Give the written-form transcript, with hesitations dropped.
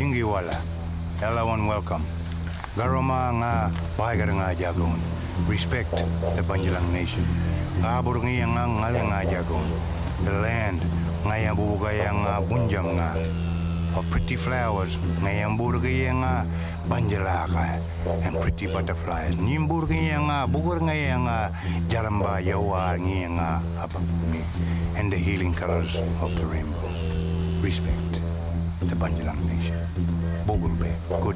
Jingiwala, everyone welcome. Garoma nga bahagar nga jagon. Respect the Banjalang nation. Kabur nga ngaling nga jagon. The land nga yang bubugay nga bunjang nga. Of pretty flowers nga yang burgay nga banjalaka and pretty butterflies. Nimburgay nga bugur nga yang jaramba yawa nga apapumi and the healing colors of the rainbow. Respect the Banjalang nation. Bogulbe. Good.